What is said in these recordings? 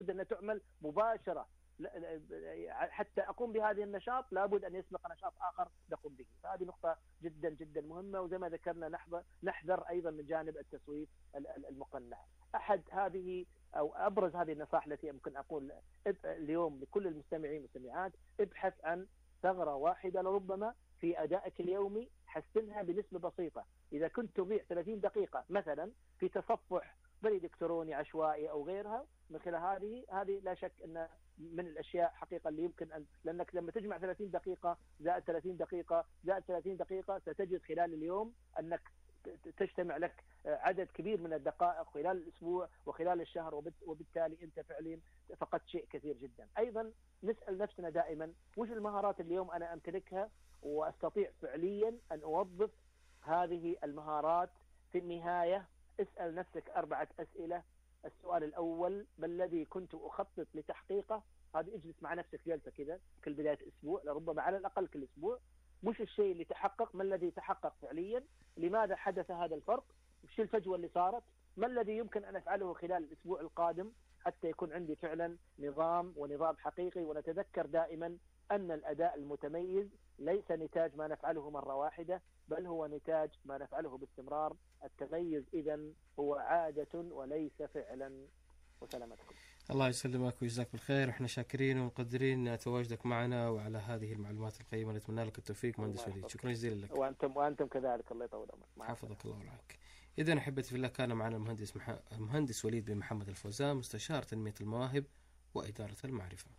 لابد أن تعمل مباشرة. حتى أقوم بهذه النشاط لابد أن يسبق نشاط آخر نقوم به. فهذه نقطة جدا جدا مهمة. وزي ما ذكرنا نحذر أيضا من جانب التسويف المقنع. أحد هذه أو أبرز هذه النصائح التي ممكن أقول اليوم لكل المستمعين والمستمعات: ابحث عن ثغرة واحدة لربما في أدائك اليومي، حسنها بنسبة بسيطة. إذا كنت تضيع 30 دقيقة مثلا في تصفح بريد إلكتروني عشوائي أو غيرها، من خلال هذه لا شك أن من الأشياء حقيقة اللي يمكن أن، لأنك لما تجمع 30 دقيقة زائد 30 دقيقة زائد 30 دقيقة ستجد خلال اليوم أنك تجتمع لك عدد كبير من الدقائق خلال الأسبوع وخلال الشهر، وبالتالي أنت فعليا فقدت شيء كثير جدا. أيضا نسأل نفسنا دائما: وش المهارات اليوم أنا أمتلكها وأستطيع فعليا أن أوظف هذه المهارات؟ في النهاية اسأل نفسك 4 أسئلة. السؤال الأول: ما الذي كنت أخطط لتحقيقه؟ هذا اجلس مع نفسك جلسة كذا كل بداية أسبوع، لربما على الأقل كل أسبوع. مش الشيء اللي تحقق، ما الذي تحقق فعليا؟ لماذا حدث هذا الفرق؟ وش الفجوة اللي صارت؟ ما الذي يمكن أن أفعله خلال الأسبوع القادم حتى يكون عندي فعلا نظام حقيقي؟ ونتذكر دائما أن الأداء المتميز ليس نتاج ما نفعله مرة واحدة، بل هو نتاج ما نفعله باستمرار. التميز إذن هو عادة وليس فعلا. وسلامتكم. الله يسلمك ويجزاك بالخير. احنا شاكرين ومقدرين تواجدك معنا وعلى هذه المعلومات القيمة. نتمنى لك التوفيق مهندس وليد. شكرا جزيلا لك. وأنتم كذلك. الله يطول عمرك. حفظك الله ورعاك. إذن أحبتي في الله، كان معنا المهندس وليد بن محمد الفوزان، مستشار تنمية المواهب وإدارة المعرفة.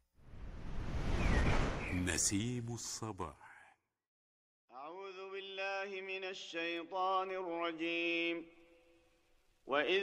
نسيم الصباح. أعوذ بالله من الشيطان الرجيم. وإذ